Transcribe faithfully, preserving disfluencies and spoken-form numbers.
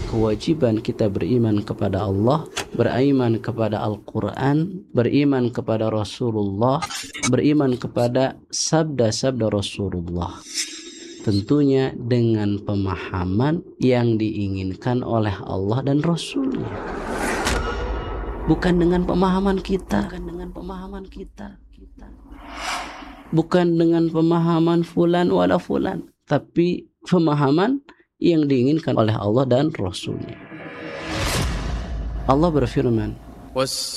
kewajiban kita beriman kepada Allah, beriman kepada Al-Quran, beriman kepada Rasulullah, beriman kepada sabda-sabda Rasulullah. Tentunya dengan pemahaman yang diinginkan oleh Allah dan Rasulnya. Bukan dengan pemahaman kita, bukan dengan pemahaman kita, kita. Bukan dengan pemahaman fulan wala fulan, tapi pemahaman yang diinginkan oleh Allah dan Rasulnya. Allah berfirman,